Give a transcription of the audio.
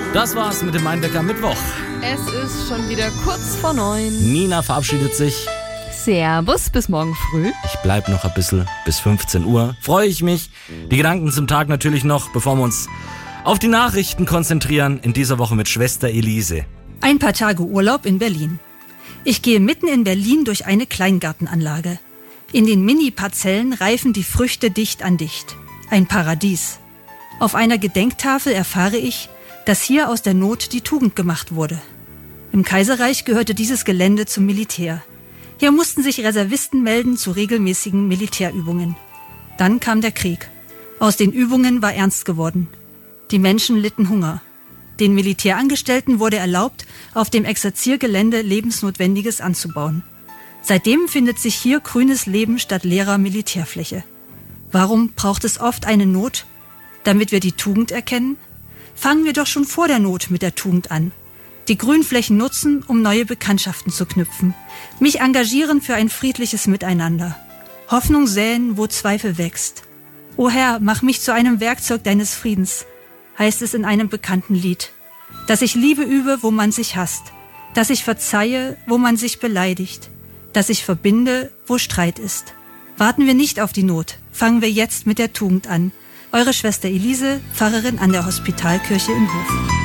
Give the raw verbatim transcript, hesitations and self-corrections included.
Das war's mit dem Einwecker Mittwoch. Es ist schon wieder kurz vor neun. Nina verabschiedet sich. Servus, bis morgen früh. Ich bleib noch ein bisschen bis fünfzehn Uhr. Freue ich mich. Die Gedanken zum Tag natürlich noch, bevor wir uns auf die Nachrichten konzentrieren. In dieser Woche mit Schwester Elise. Ein paar Tage Urlaub in Berlin. Ich gehe mitten in Berlin durch eine Kleingartenanlage. In den Mini-Parzellen reifen die Früchte dicht an dicht. Ein Paradies. Auf einer Gedenktafel erfahre ich, dass hier aus der Not die Tugend gemacht wurde. Im Kaiserreich gehörte dieses Gelände zum Militär. Hier mussten sich Reservisten melden zu regelmäßigen Militärübungen. Dann kam der Krieg. Aus den Übungen war ernst geworden. Die Menschen litten Hunger. Den Militärangestellten wurde erlaubt, auf dem Exerziergelände Lebensnotwendiges anzubauen. Seitdem findet sich hier grünes Leben statt leerer Militärfläche. Warum braucht es oft eine Not? Damit wir die Tugend erkennen? Fangen wir doch schon vor der Not mit der Tugend an. Die Grünflächen nutzen, um neue Bekanntschaften zu knüpfen. Mich engagieren für ein friedliches Miteinander. Hoffnung säen, wo Zweifel wächst. O Herr, mach mich zu einem Werkzeug deines Friedens, heißt es in einem bekannten Lied. Dass ich Liebe übe, wo man sich hasst. Dass ich verzeihe, wo man sich beleidigt. Dass ich verbinde, wo Streit ist. Warten wir nicht auf die Not. Fangen wir jetzt mit der Tugend an. Eure Schwester Elise, Pfarrerin an der Hospitalkirche in Hof.